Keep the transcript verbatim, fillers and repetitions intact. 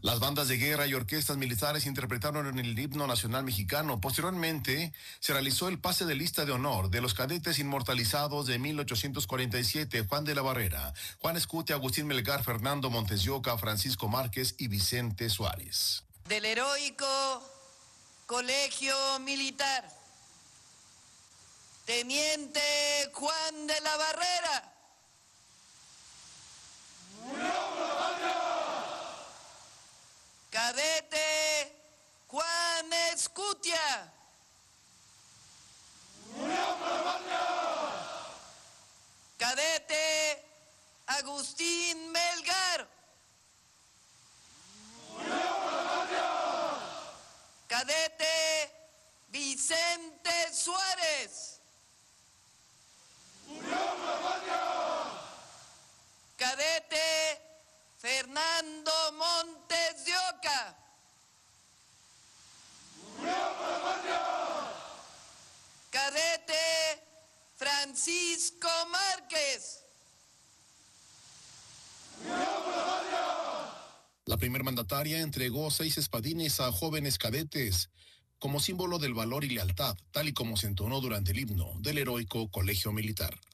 Las bandas de guerra y orquestas militares interpretaron el himno nacional mexicano. Posteriormente, se realizó el pase de lista de honor de los cadetes inmortalizados de mil ochocientos cuarenta y siete, Juan de la Barrera, Juan Escutia, Agustín Melgar, Fernando Montes de Oca, Francisco Márquez y Vicente Suárez. Del heroico Colegio Militar, Teniente Juan de la Barrera. Cadete Juan Escutia. Cadete Agustín Melgar. Cadete Vicente Suárez. Cadete Fernando Montes de Oca. Cadete Francisco Márquez. La primer mandataria entregó seis espadines a jóvenes cadetes como símbolo del valor y lealtad, tal y como se entonó durante el himno del heroico Colegio Militar.